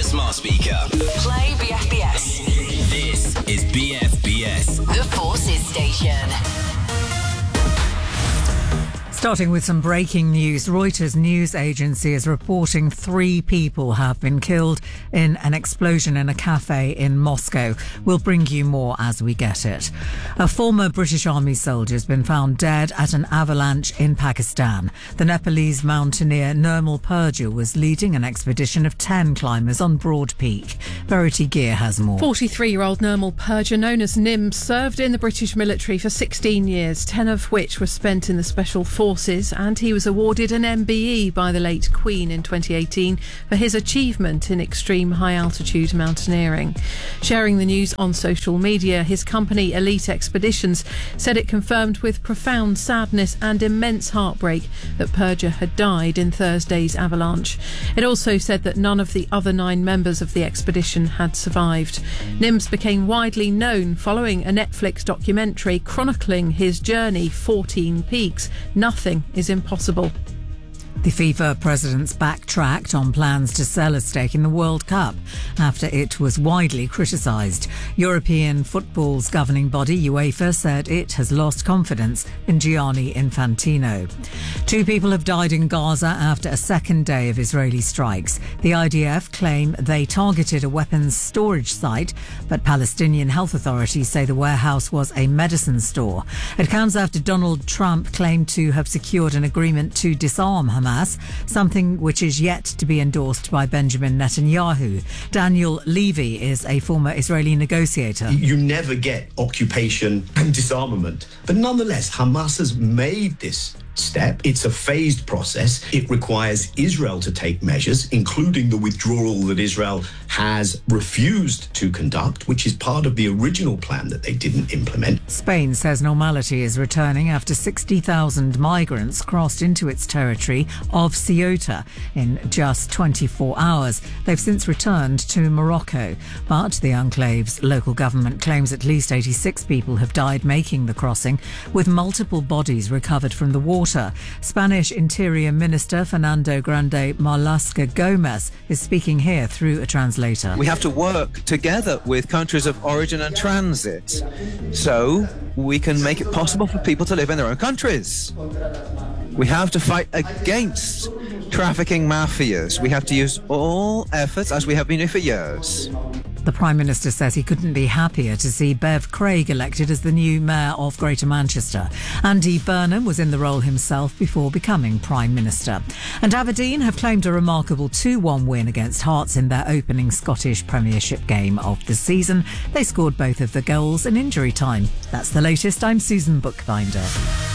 smart speaker. Play BFBS. This is BFBS. The Forces Station. Starting with some breaking news, Reuters news agency is reporting 3 people have been killed in an explosion in a cafe in Moscow. We'll bring you more as we get it. A former British Army soldier has been found dead at an avalanche in Pakistan. The Nepalese mountaineer Nirmal Purja was leading an expedition of 10 climbers on Broad Peak. Verity Gear has more. 43-year-old Nirmal Purja, known as Nim, served in the British military for 16 years, 10 of which were spent in the Special Forces, and he was awarded an MBE by the late Queen in 2018 for his achievement in extreme high-altitude mountaineering. Sharing the news on social media, his company Elite Expeditions said it confirmed with profound sadness and immense heartbreak that Purja had died in Thursday's avalanche. It also said that none of the other 9 members of the expedition had survived. Nims became widely known following a Netflix documentary chronicling his journey, 14 Peaks. Nothing is impossible. The FIFA president's backtracked on plans to sell a stake in the World Cup after it was widely criticised. European football's governing body, UEFA, said it has lost confidence in Gianni Infantino. 2 people have died in Gaza after a second day of Israeli strikes. The IDF claim they targeted a weapons storage site, but Palestinian health authorities say the warehouse was a medicine store. It comes after Donald Trump claimed to have secured an agreement to disarm Hamas, something which is yet to be endorsed by Benjamin Netanyahu. Daniel Levy is a former Israeli negotiator. You never get occupation and disarmament. But nonetheless, Hamas has made this step. It's a phased process. It requires Israel to take measures, including the withdrawal that Israel has refused to conduct, which is part of the original plan that they didn't implement. Spain says normality is returning after 60,000 migrants crossed into its territory of Ceuta in just 24 hours. They've since returned to Morocco, but the enclave's local government claims at least 86 people have died making the crossing, with multiple bodies recovered from the water. Spanish Interior Minister Fernando Grande Marlaska Gomez is speaking here through a translator. We have to work together with countries of origin and transit so we can make it possible for people to live in their own countries. We have to fight against trafficking mafias. We have to use all efforts, as we have been doing for years. The Prime Minister says he couldn't be happier to see Bev Craig elected as the new Mayor of Greater Manchester. Andy Burnham was in the role himself before becoming Prime Minister. And Aberdeen have claimed a remarkable 2-1 win against Hearts in their opening Scottish Premiership game of the season. They scored both of the goals in injury time. That's the latest. I'm Susan Bookbinder.